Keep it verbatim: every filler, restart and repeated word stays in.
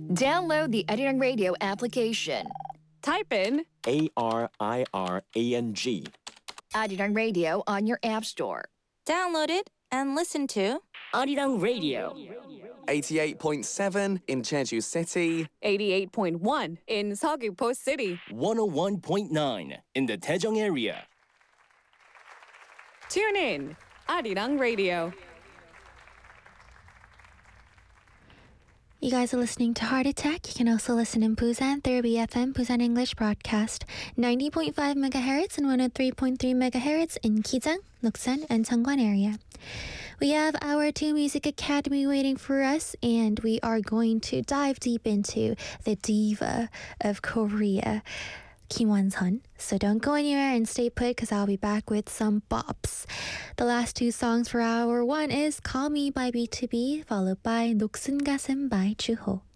Download the Arirang Radio application. Type in A R I R A N G. Arirang Radio on your app store. Download it and listen to Arirang Radio. eighty-eight point seven in Jeju City. eighty-eight point one in Seogwipo City. one oh one point nine in the Daejeong area. Tune in, Arirang Radio. You guys are listening to Heart Attack. You can also listen in Busan through B F M Busan English Broadcast, ninety point five megahertz and one oh three point three megahertz in Kijang, Noksan, and Sangwon area. We have our two Music Academy waiting for us, and we are going to dive deep into the diva of Korea, Kim Won-sun. So don't go anywhere and stay put, because I'll be back with some bops. The last two songs for hour one is Call Me by B two B, followed by 녹슨 가슴 by Juho.